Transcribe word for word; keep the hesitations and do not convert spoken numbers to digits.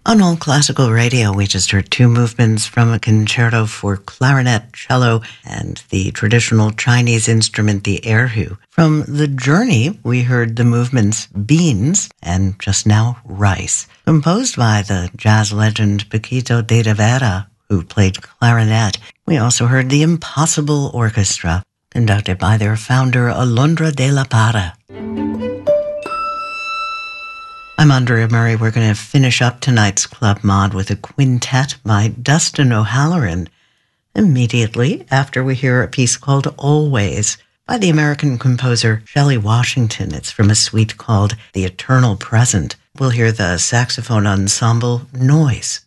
On All Classical Radio, we just heard two movements from a concerto for clarinet, cello, and the traditional Chinese instrument, the erhu. From The Journey, we heard the movements Beans and just now Rice, composed by the jazz legend Paquito D'Rivera, who played clarinet. We also heard the Impossible Orchestra, conducted by their founder, Alondra de la Parra. I'm Andrea Murray. We're going to finish up tonight's Club Mod with a quintet by Dustin O'Halloran immediately after we hear a piece called Always by the American composer Shelley Washington. It's from a suite called The Eternal Present. We'll hear the saxophone ensemble Noise.